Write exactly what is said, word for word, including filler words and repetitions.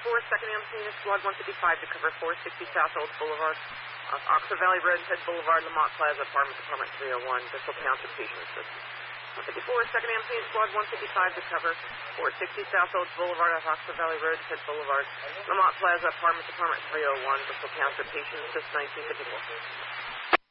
fifty-four, second Ambulance Squad one fifty-five to cover four sixty South Old Boulevard, off Oxford Valley Road, Head Boulevard, Lamont Plaza, Apartment Department three oh one, Bristol Township Patient Assistance. one fifty-four, second Ambulance Squad one fifty-five to cover four sixty South Old Boulevard, off Oxford Valley Road, Head Boulevard, Lamont Plaza, Apartment Department three oh one, Bristol Township Patient Assistance nineteen fifty-four.